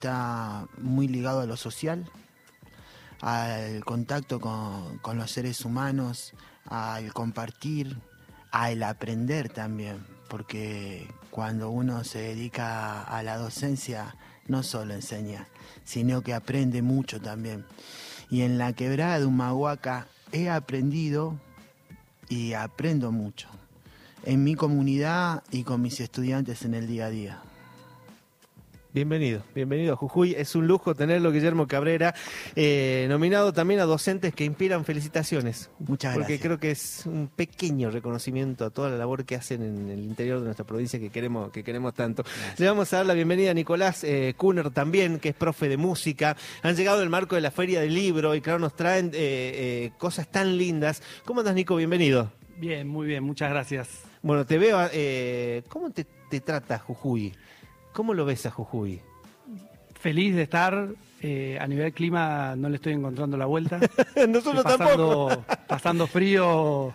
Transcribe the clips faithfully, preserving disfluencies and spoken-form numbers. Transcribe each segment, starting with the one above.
está muy ligado a lo social, al contacto con, con los seres humanos, al compartir, al aprender también, porque cuando uno se dedica a la docencia no solo enseña, sino que aprende mucho también. Y en la Quebrada de Humahuaca he aprendido y aprendo mucho, en mi comunidad y con mis estudiantes en el día a día. Bienvenido, bienvenido a Jujuy. Es un lujo tenerlo, Guillermo Cabrera, eh, nominado también a Docentes que Inspiran. Felicitaciones. Muchas porque gracias. Porque creo que es un pequeño reconocimiento a toda la labor que hacen en el interior de nuestra provincia que queremos, que queremos tanto. Gracias. Le vamos a dar la bienvenida a Nicolás eh, Kuhner también, que es profe de música. Han llegado en el marco de la Feria del Libro y claro, nos traen eh, eh, cosas tan lindas. ¿Cómo andas, Nico? Bienvenido. Bien, muy bien, muchas gracias. Bueno, te veo, eh, ¿cómo te, te trata Jujuy? ¿Cómo lo ves a Jujuy? Feliz de estar. Eh, a nivel clima no le estoy encontrando la vuelta. Nosotros pasando, tampoco. Pasando frío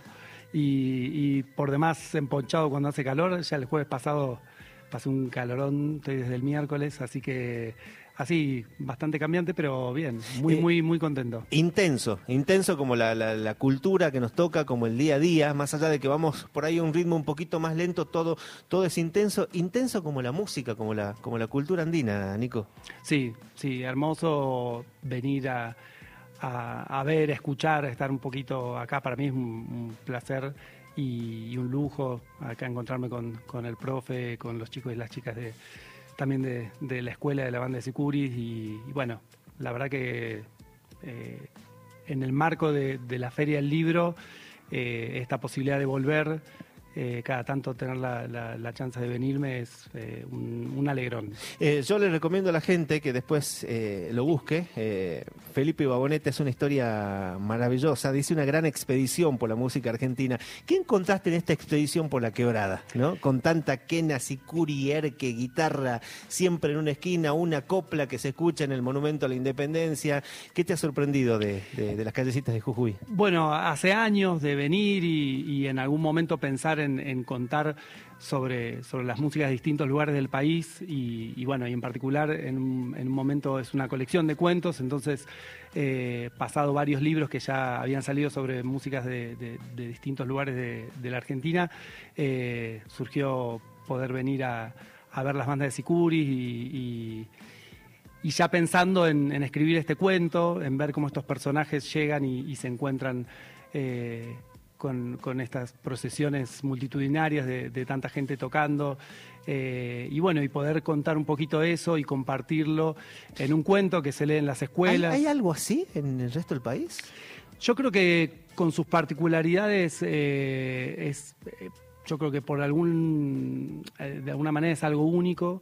y, y por demás emponchado cuando hace calor. Ya el jueves pasado pasé un calorón, estoy desde el miércoles, así que así, bastante cambiante, pero bien, muy, eh, muy, muy contento. Intenso, intenso como la, la, la cultura que nos toca, como el día a día, más allá de que vamos por ahí a un ritmo un poquito más lento, todo, todo es intenso, intenso como la música, como la, como la cultura andina, Nico. Sí, sí, hermoso venir a, a, a ver, a escuchar, a estar un poquito acá, para mí es un, un placer y, y un lujo acá encontrarme con, con el profe, con los chicos y las chicas de... también de, de la escuela de la banda de Sicuris y, y bueno, la verdad que eh, en el marco de, de la Feria del Libro, eh, esta posibilidad de volver, eh, cada tanto tener la, la, la chance de venirme es eh, un, un alegrón. Eh, yo le recomiendo a la gente que después eh, lo busque. Eh, Felipe Baboneta es una historia maravillosa, dice una gran expedición por la música argentina. ¿Qué encontraste en esta expedición por la Quebrada? ¿No? Con tanta quena, sicuri, erque, guitarra, siempre en una esquina, una copla que se escucha en el Monumento a la Independencia. ¿Qué te ha sorprendido de, de, de las callecitas de Jujuy? Bueno, hace años de venir y, y en algún momento pensar en En, en contar sobre, sobre las músicas de distintos lugares del país y, y bueno, y en particular en un, en un momento es una colección de cuentos, entonces eh, pasado varios libros que ya habían salido sobre músicas de, de, de distintos lugares de, de la Argentina, eh, surgió poder venir a, a ver las bandas de Sicuris y, y Y ya pensando en, en escribir este cuento, en ver cómo estos personajes llegan y, y se encuentran eh, Con, con estas procesiones multitudinarias de, de tanta gente tocando eh, y bueno, y poder contar un poquito eso y compartirlo en un cuento que se lee en las escuelas. ¿Hay, ¿hay algo así en el resto del país? Yo creo que con sus particularidades eh, es, eh, yo creo que por algún, eh, de alguna manera es algo único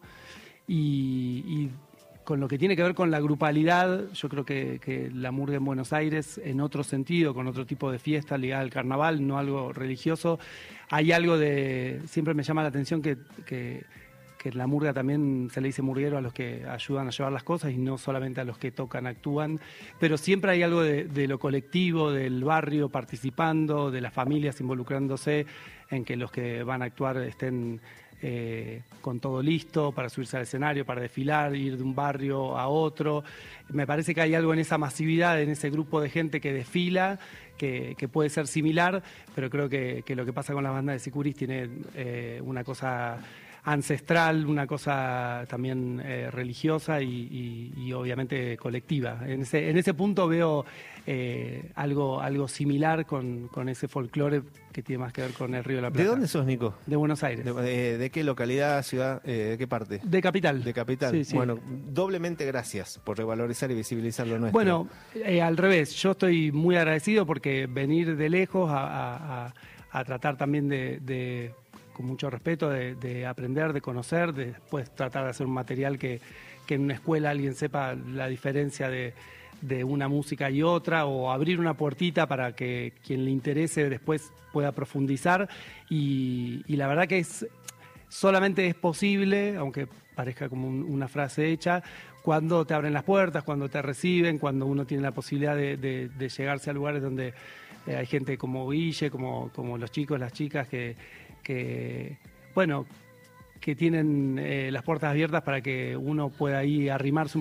y, y con lo que tiene que ver con la grupalidad, yo creo que, que la murga en Buenos Aires, en otro sentido, con otro tipo de fiesta ligada al carnaval, no algo religioso, hay algo de... Siempre me llama la atención que, que, que en la murga también se le dice murguero a los que ayudan a llevar las cosas y no solamente a los que tocan, actúan, pero siempre hay algo de, de lo colectivo, del barrio participando, de las familias involucrándose en que los que van a actuar estén... Eh, con todo listo para subirse al escenario, para desfilar, ir de un barrio a otro. Me parece que hay algo en esa masividad, en ese grupo de gente que desfila, que, que puede ser similar, pero creo que, que lo que pasa con la banda de Sicuris tiene eh, una cosa ancestral, una cosa también eh, religiosa y, y, y obviamente colectiva. En ese, en ese punto veo eh, algo, algo similar con, con ese folclore que tiene más que ver con el Río de la Plata. ¿De dónde sos, Nico? De Buenos Aires. ¿De, de, de qué localidad, ciudad, eh, de qué parte? De Capital. De Capital. Sí, sí. Bueno, doblemente gracias por revalorizar y visibilizar lo nuestro. Bueno, eh, al revés, yo estoy muy agradecido porque venir de lejos a, a, a, a tratar también de... de con mucho respeto, de, de aprender, de conocer, de después tratar de hacer un material que, que en una escuela alguien sepa la diferencia de, de una música y otra, o abrir una puertita para que quien le interese después pueda profundizar. Y, y la verdad que es solamente es posible, aunque parezca como un, una frase hecha, cuando te abren las puertas, cuando te reciben, cuando uno tiene la posibilidad de, de, de llegarse a lugares donde eh, hay gente como Guille, como, como los chicos, las chicas que... que bueno, que tienen eh, las puertas abiertas para que uno pueda ahí arrimarse un